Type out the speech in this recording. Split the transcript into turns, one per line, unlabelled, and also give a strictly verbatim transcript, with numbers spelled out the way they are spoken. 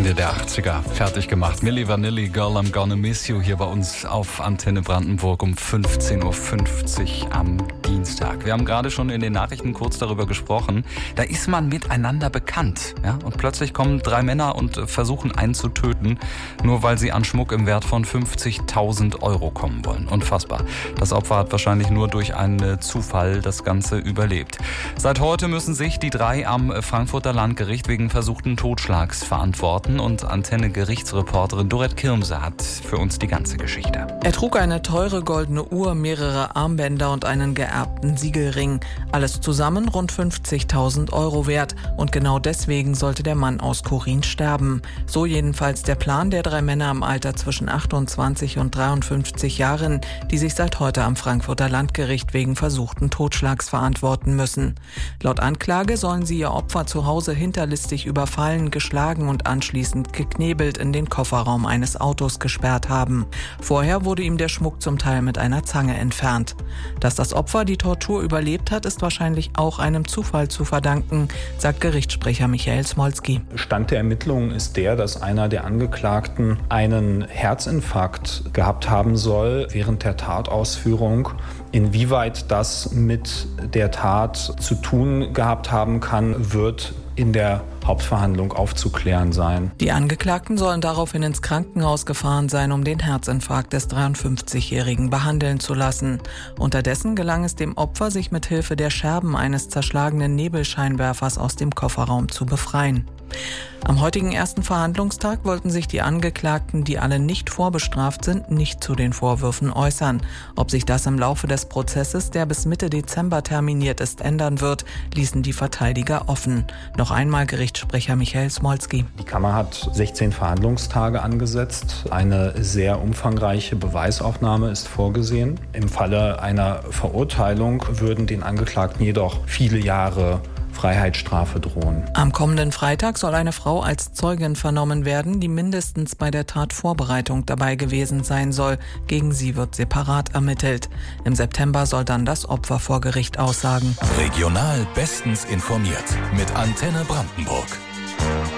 Ende der achtziger fertig gemacht. Milli Vanilli, Girl I'm Gonna Miss You, hier bei uns auf Antenne Brandenburg um fünfzehn Uhr fünfzig am Dienstag. Wir haben gerade schon in den Nachrichten kurz darüber gesprochen. Da ist man miteinander bekannt. Ja? Und plötzlich kommen drei Männer und versuchen einen zu töten, nur weil sie an Schmuck im Wert von fünfzigtausend Euro kommen wollen. Unfassbar. Das Opfer hat wahrscheinlich nur durch einen Zufall das Ganze überlebt. Seit heute müssen sich die drei am Frankfurter Landgericht wegen versuchten Totschlags verantworten. Und Antenne-Gerichtsreporterin Dorette Kirmse hat für uns die ganze Geschichte.
Er trug eine teure goldene Uhr, mehrere Armbänder und einen geerbten Siegelring. Alles zusammen rund fünfzigtausend Euro wert. Und genau deswegen sollte der Mann aus Korin sterben. So jedenfalls der Plan der drei Männer im Alter zwischen achtundzwanzig und dreiundfünfzig Jahren, die sich seit heute am Frankfurter Landgericht wegen versuchten Totschlags verantworten müssen. Laut Anklage sollen sie ihr Opfer zu Hause hinterlistig überfallen, geschlagen und anschließend geknebelt in den Kofferraum eines Autos gesperrt haben. Vorher wurde ihm der Schmuck zum Teil mit einer Zange entfernt. Dass das Opfer die Tortur überlebt hat, ist wahrscheinlich auch einem Zufall zu verdanken, sagt Gerichtssprecher Michael Smolski.
Stand der Ermittlungen ist der, dass einer der Angeklagten einen Herzinfarkt gehabt haben soll während der Tatausführung. Inwieweit das mit der Tat zu tun gehabt haben kann, wird in der Hauptverhandlung aufzuklären sein.
Die Angeklagten sollen daraufhin ins Krankenhaus gefahren sein, um den Herzinfarkt des dreiundfünfzigjährigen behandeln zu lassen. Unterdessen gelang es dem Opfer, sich mit Hilfe der Scherben eines zerschlagenen Nebelscheinwerfers aus dem Kofferraum zu befreien. Am heutigen ersten Verhandlungstag wollten sich die Angeklagten, die alle nicht vorbestraft sind, nicht zu den Vorwürfen äußern. Ob sich das im Laufe des Prozesses, der bis Mitte Dezember terminiert ist, ändern wird, ließen die Verteidiger offen. Noch einmal Gerichtssprecher Michael Smolski.
Die Kammer hat sechzehn Verhandlungstage angesetzt. Eine sehr umfangreiche Beweisaufnahme ist vorgesehen. Im Falle einer Verurteilung würden den Angeklagten jedoch viele Jahre Freiheitsstrafe drohen.
Am kommenden Freitag soll eine Frau als Zeugin vernommen werden, die mindestens bei der Tatvorbereitung dabei gewesen sein soll. Gegen sie wird separat ermittelt. Im September soll dann das Opfer vor Gericht aussagen.
Regional bestens informiert mit Antenne Brandenburg.